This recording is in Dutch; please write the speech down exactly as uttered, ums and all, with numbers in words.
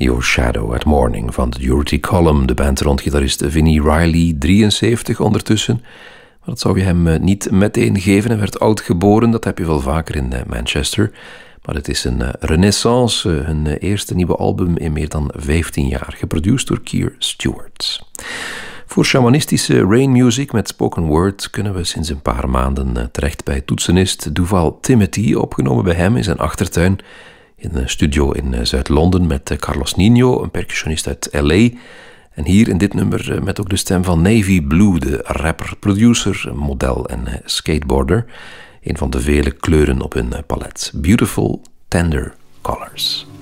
Your Shadow at Morning van de Unity Column, de band rond gitarist Vinnie Riley, drieënzeventig ondertussen. Maar dat zou je hem niet meteen geven. Hij werd oud geboren, dat heb je wel vaker in Manchester. Maar het is een renaissance, hun eerste nieuwe album in meer dan vijftien jaar, geproduceerd door Keir Stewart. Voor shamanistische rain music met spoken word kunnen we sinds een paar maanden terecht bij toetsenist Duval Timothy, opgenomen bij hem in zijn achtertuin in een studio in Zuid-Londen met Carlos Nino, een percussionist uit L A. En hier in dit nummer met ook de stem van Navy Blue, de rapper, producer, model en skateboarder. Een van de vele kleuren op hun palet. Beautiful Tender Colors.